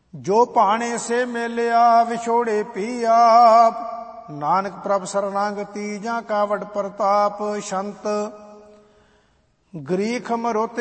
ਜੋ ਭਾਣੇ ਸੇ ਮੇਲਿਆ ਵਿਛੋੜੇ ਪੀ ਆਪ। ਨਾਨਕ ਪ੍ਰਭ ਸਰਨਾਗਤੀ ਜਾਂ ਕਾਵੜ ਪ੍ਰਤਾਪ। ਸ਼ੰਤ ਗ੍ਰੀਖ ਮਰੁਤ